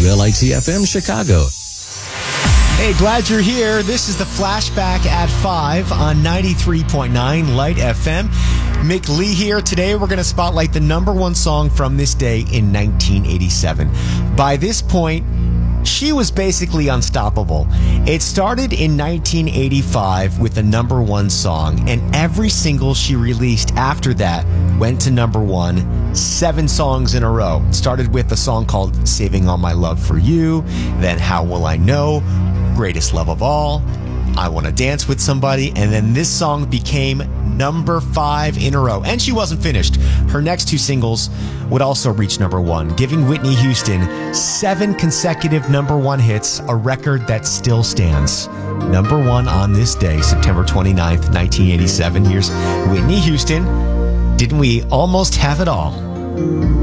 WLIT-FM Chicago. Hey, glad you're here. This is the Flashback at 5 on 93.9 Light FM. Mick Lee here. Today we're going to spotlight the number one song from this day in 1987. By this point, she was basically unstoppable. It started in 1985 with the number one song, and every single she released after that went to number one 7 songs in a row. It started with a song called Saving All My Love for You, then How Will I Know, Greatest Love of All, I Want to Dance with Somebody, and then this song became number 5 in a row. And she wasn't finished. Her next 2 singles would also reach number 1, giving Whitney Houston 7 consecutive number 1 hits, a record that still stands. Number 1 on this day, September 29th, 1987. Here's Whitney Houston. Didn't we almost have it all?